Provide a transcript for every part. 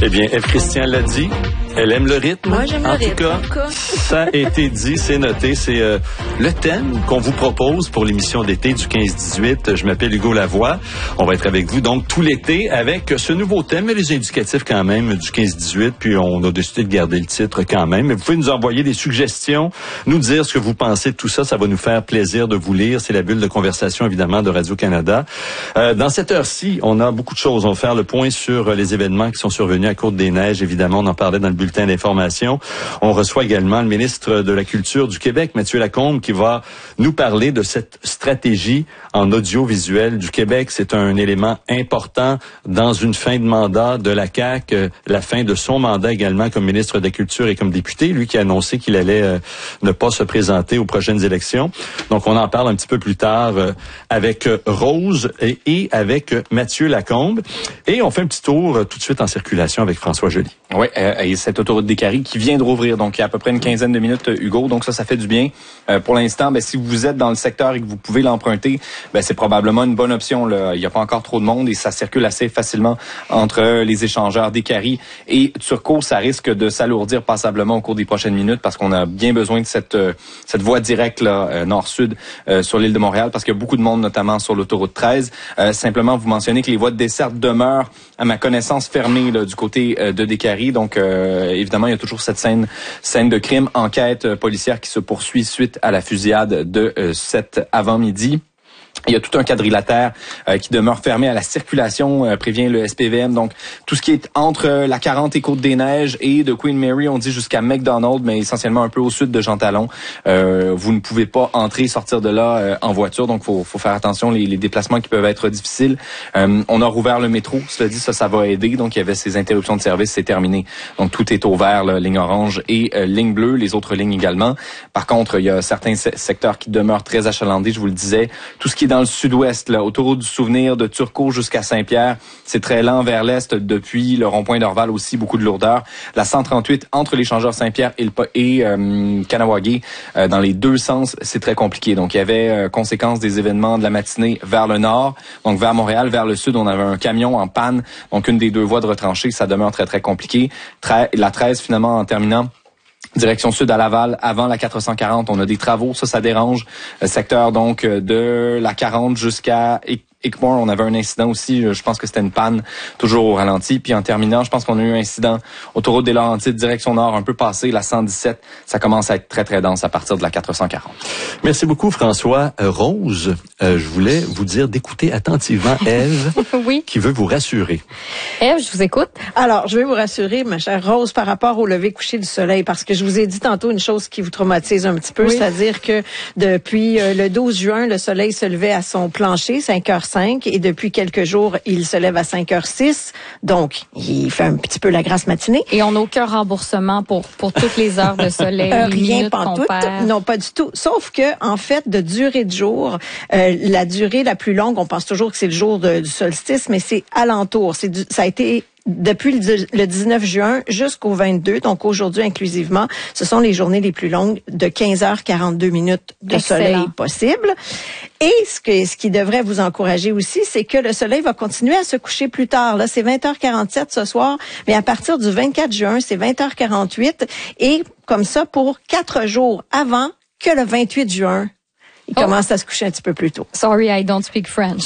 Eh bien, Ève Christian l'a dit. Elle aime le rythme. Moi, j'aime le rythme. En tout cas, ça a été dit, c'est noté. C'est le thème qu'on vous propose pour l'émission d'été du 15-18. Je m'appelle Hugo Lavoie. On va être avec vous donc tout l'été avec ce nouveau thème, mais les indicatifs quand même du 15-18. Puis on a décidé de garder le titre quand même. Mais vous pouvez nous envoyer des suggestions, nous dire ce que vous pensez de tout ça. Ça va nous faire plaisir de vous lire. C'est la bulle de conversation, évidemment, de Radio-Canada. Dans cette heure-ci, on a beaucoup de choses. On va faire le point sur les événements qui sont survenus à Côte-des-Neiges. Évidemment, on en parlait dans le bulletin d'information. On reçoit également le ministre de la Culture du Québec, Mathieu Lacombe, qui va nous parler de cette stratégie en audiovisuel du Québec. C'est un élément important dans une fin de mandat de la CAQ, la fin de son mandat également comme ministre de la Culture et comme député, lui qui a annoncé qu'il allait ne pas se présenter aux prochaines élections. Donc, on en parle un petit peu plus tard avec Rose et avec Mathieu Lacombe. Et on fait un petit tour tout de suite en circulation avec François Joly. Oui, et cette autoroute des Caries qui vient de rouvrir, donc il y a à peu près une quinzaine de minutes, Hugo, donc ça fait du bien. Pour l'instant, si vous êtes dans le secteur et que vous pouvez l'emprunter, c'est probablement une bonne option. Là. Il n'y a pas encore trop de monde et ça circule assez facilement entre les échangeurs des Caries et Turcot. Ça risque de s'alourdir passablement au cours des prochaines minutes parce qu'on a bien besoin de cette voie directe là, nord-sud sur l'île de Montréal parce qu'il y a beaucoup de monde, notamment sur l'autoroute 13. Simplement, vous mentionnez que les voies de desserte demeurent, à ma connaissance, fermées là, du côté de Décarie. Donc, évidemment, il y a toujours cette scène de crime, enquête policière qui se poursuit suite à la fusillade de cet avant-midi. Il y a tout un quadrilatère qui demeure fermé à la circulation, prévient le SPVM. Donc, tout ce qui est entre la 40 et Côte-des-Neiges et de Queen Mary, on dit jusqu'à McDonald, mais essentiellement un peu au sud de Jean Talon. Vous ne pouvez pas entrer et sortir de là en voiture. Donc, faut faire attention, les déplacements qui peuvent être difficiles. On a rouvert le métro. Cela dit, ça va aider. Donc, il y avait ces interruptions de service, c'est terminé. Donc, tout est au vert, là, ligne orange et ligne bleue, les autres lignes également. Par contre, il y a certains secteurs qui demeurent très achalandés, je vous le disais. Tout ce qui est dans le sud-ouest, là, autoroute du Souvenir de Turcot jusqu'à Saint-Pierre, c'est très lent vers l'est depuis le rond-point d'Orval aussi, beaucoup de lourdeur. La 138 entre l'échangeur Saint-Pierre et Kahnawake, dans les deux sens, c'est très compliqué. Donc, il y avait conséquence des événements de la matinée vers le nord, donc vers Montréal, vers le sud, on avait un camion en panne, donc une des deux voies de retranchée, ça demeure très, très compliqué. La 13, finalement, en terminant, direction sud à Laval, avant la 440, on a des travaux, ça dérange. Secteur donc de la 40 jusqu'à Hickmore, on avait un incident aussi, je pense que c'était une panne, toujours au ralenti. Puis en terminant, je pense qu'on a eu un incident autoroute des Laurentides, direction nord, un peu passé, la 117, ça commence à être très très dense à partir de la 440. Merci beaucoup François. Rose, je voulais vous dire d'écouter attentivement Ève, oui. qui veut vous rassurer. Ève, je vous écoute. Alors, je vais vous rassurer, ma chère Rose, par rapport au lever coucher du soleil, parce que je vous ai dit tantôt une chose qui vous traumatise un petit peu, oui. C'est-à-dire que depuis le 12 juin, le soleil se levait à son plancher, 5h05, et depuis quelques jours, il se lève à 5h06, donc il fait un petit peu la grasse matinée. Et on n'a aucun remboursement pour toutes les heures de soleil, rien pantoute, non pas du tout, sauf que en fait, de durée de jour, la durée la plus longue, on pense toujours que c'est le jour du solstice, mais c'est alentour, ça a été depuis le 19 juin jusqu'au 22, donc aujourd'hui inclusivement, ce sont les journées les plus longues de 15h42 minutes de soleil possible. Et ce qui devrait vous encourager aussi, c'est que le soleil va continuer à se coucher plus tard. Là, c'est 20h47 ce soir, mais à partir du 24 juin, c'est 20h48 et comme ça pour 4 jours avant que le 28 juin. Il commence à se coucher un petit peu plus tôt. Sorry, I don't speak French.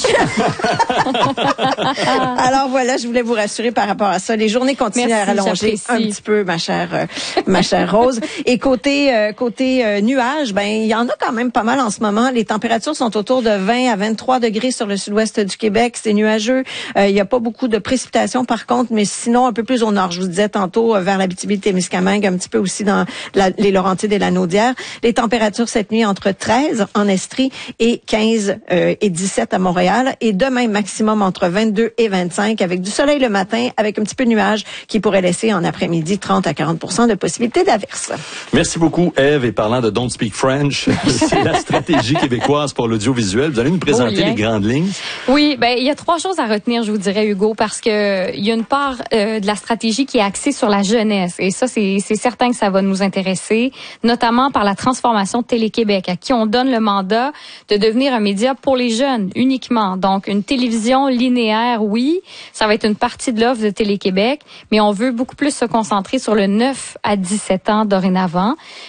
Alors voilà, je voulais vous rassurer par rapport à ça. Les journées continuent à rallonger un petit peu, ma chère Rose. Et côté nuages, il y en a quand même pas mal en ce moment. Les températures sont autour de 20 à 23 degrés sur le sud-ouest du Québec. C'est nuageux. Il y a pas beaucoup de précipitations par contre, mais sinon un peu plus au nord. Je vous disais tantôt vers l'Abitibi-Témiscamingue, un petit peu aussi dans les Laurentides et la Naudière. Les températures cette nuit entre 13 en Estrie et 15 et 17 à Montréal. Et demain, maximum entre 22 et 25 avec du soleil le matin, avec un petit peu de nuages qui pourrait laisser en après-midi 30 à 40% de possibilité d'averse. Merci beaucoup, Ève. Et parlant de Don't Speak French, c'est la stratégie québécoise pour l'audiovisuel. Vous allez nous présenter les grandes lignes? Oui, il y a 3 choses à retenir, je vous dirais, Hugo, parce que il y a une part de la stratégie qui est axée sur la jeunesse. Et ça, c'est certain que ça va nous intéresser, notamment par la transformation de Télé-Québec, à qui on donne le mandat mandat de devenir un média pour les jeunes uniquement. Donc, une télévision linéaire, oui, ça va être une partie de l'offre de Télé-Québec, mais on veut beaucoup plus se concentrer sur le 9 à 17 ans dorénavant.